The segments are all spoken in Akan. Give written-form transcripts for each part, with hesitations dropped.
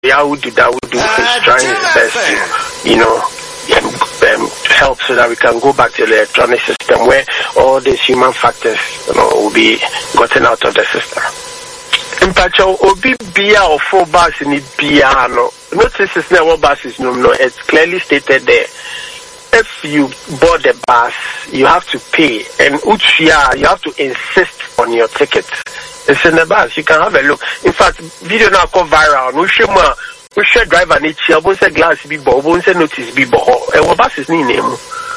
Dawood is trying his best to help so that we can go back to the electronic system where all these human factors will be gotten out of the system. In Pacho, Obi Bia or 4 buses in Bia, notice it's not what buses, no, it's clearly stated there. If you board the bus, you have to pay, and Uchia, you have to insist on your ticket. It's in the bus. You can have a look. In fact, video now go viral. We should drive an itch. We say glass be bo. We say notice be bo. And bus is ni name.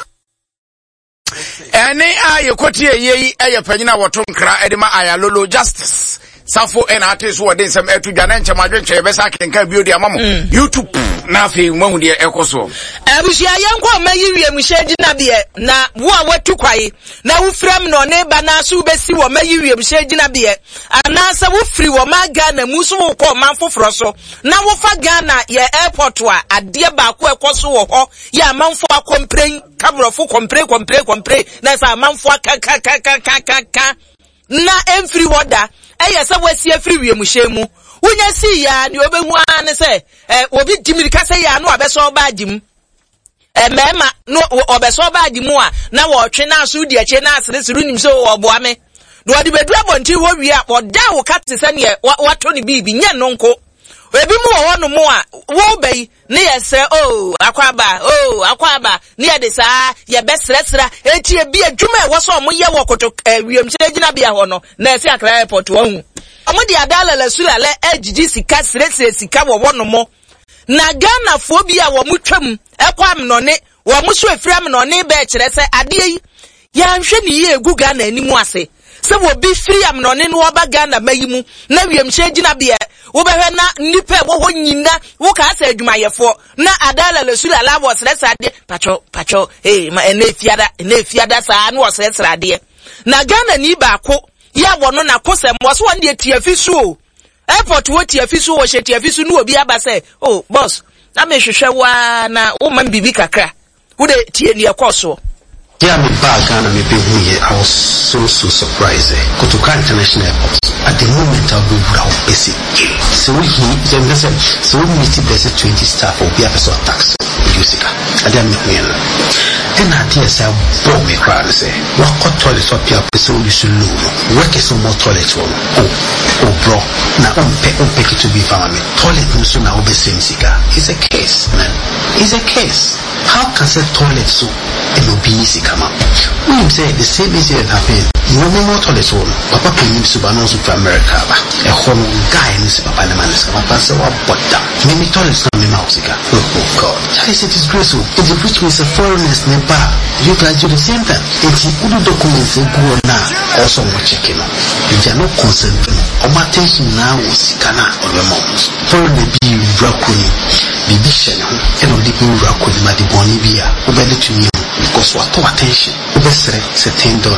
Ene aye kwoti ye aye panyina wotonkra edema aya lolo justice. Safo and artists who are doing some to Janencha Madrid, Bessa can carry the amamo. YouTube, nothing, one dear Ecoso. Abusia Yanko Mayi, Michelle Dinabie, na what to quay. Now, from no neighbor, na Subesi, or Mayi, Michelle Dinabie, and Nasa Woofree, or Magana, Musu, or Manfo Frosso. Now, for Ghana, ye airport, a dear Bakwa Koso, or ya Manfo complain, cover of complain, that's a Manfo kaka. Na every water. Esa wesi free mushemu unya si ya ni obehu an se obi dimirika se ya no abeso baagim mema no obeso baagimu a na wo twe na so di ache na asere siru nim so oboa me do odi bedu abonti ho wi a oda wo kate se ne wato ni bibi nya no nko ebi mu wo no mu a wo bai ne yese akwaba ne ye de saa ye besresra eti ebi adwuma e wo so mo ye wo koto wiem se gina bia ho no na ese akra airport wo hu omo di adala la sura le ejiji sika sresre sika wo no mo na Ghana fo bi a wo mu twam ekwam no ne wo mu so efram no ne be kire se ade yi ya nhwe ne ye egu Ghana animu ase se wo bi free am no ne no oba Ghana mayimu na wiem se gina bia wo behwe na nipa wo ho nyina wo ka asa adwumayefo na adala le sura la wo sresra ade pacho ma enefiada sa na wo sresra ade na Ghana ni ba ko ya wono na kosem wo so won de tiafisu airport wo tiafisu wo she tiafisu no obi aba say oh boss na me hwehwe wa na wo man bibi kakra wo de tie ne ekoso. Yeah, me back and me be here. I was so surprised. Kotoka International Airport. At the moment, I'll be without basic. So we meet basic 20 staff or be a person tax. Musica. I didn't make me. And I did say, "Boy, me cry and say, what toilet or be a person you should know? Work is some more toilet one. Oh, bro. Now unpack it to be family. Toilet no so now be same cigar. It's a case, man. It's a case. How can say toilet so it will be easy? Come up. We say the same incident happened. You know more toilets one. Papa came to Subanos to America. A home guy in this Papa Namanis. Papa said, "What but that? Many toilets not in Mexico." Oh God! I said it's graceful. If the rich means a foreigners nearby, you guys do the same thing. It's good documents go now. Also, we're checking out. If they are not concerned, or my attention now is Ghana or the moms. Foreigner be Rakuni, be Shana, and on the Rakuni, Madiboni Bia, who better to me. Because what to attention, say $10, $20, £10,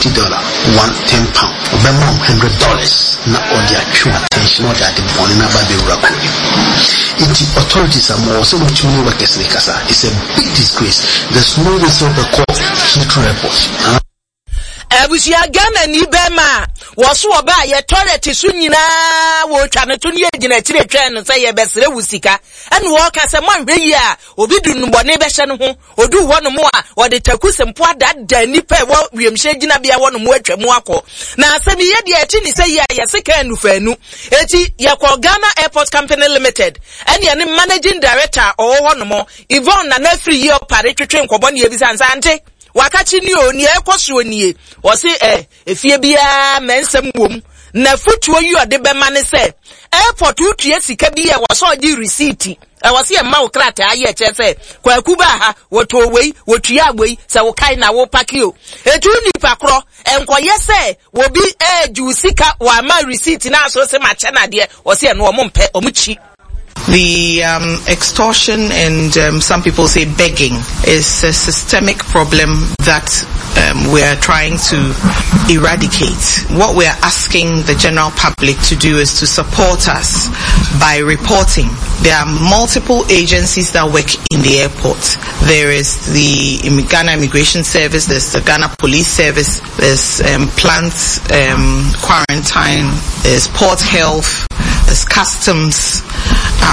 $100. Not all their true attention, or that the money about the Rakuni. If the authorities are more so much money workers like us, it's a big disgrace. There's no reason to call Heathrow Airport. Abusia Ghana ni bema woso oba ye toilet su nyina wo twa ne to ne agina kire twa no say ye besere wusika ene wo ka se manhwe yi a obi du nubone be hye no ho odu wo no mo a wo de takusempo adada nipa wo wiemhye agina bia wo no mo atwa mu akọ na asemi ye de achi ni say ye sika anufanu eti ye ko Ghana Airport Company Limited ene ye ne managing director ho no mo Yvonne na free ye opare twetwe nkobọ ne ye bisansa ante wakachi ni oni ekoso nie o se efie bia mensem wom na futuo yi ode be mane se airport utua sika bia wo so di receipt e wo se ma wo krata aye che se kwaku ba ha woto wei wotua agboi se wo kai na wo pakio etu ni pakro enkoye se wo bi ju sika wa ma receipt na so se ma che na de wo se no mo mpe omuchi. The extortion and some people say begging is a systemic problem that we are trying to eradicate. What we are asking the general public to do is to support us by reporting. There are multiple agencies that work in the airport. There is the Ghana Immigration Service, there's the Ghana Police Service, there's plant quarantine, there's port health, there's customs,